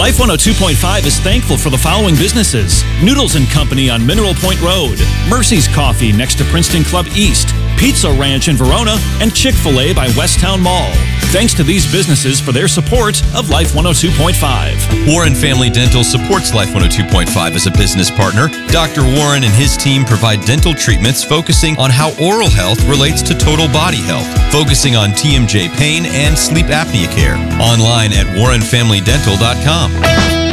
Life 102.5 is thankful for the following businesses: Noodles and Company on Mineral Point Road, Mercy's Coffee next to Princeton Club East, Pizza Ranch in Verona, and Chick-fil-A by Westtown Mall. Thanks to these businesses for their support of Life 102.5. Warren Family Dental supports Life 102.5 as a business partner. Dr. Warren and his team provide dental treatments focusing on how oral health relates to total body health, focusing on TMJ pain and sleep apnea care. Online at warrenfamilydental.com.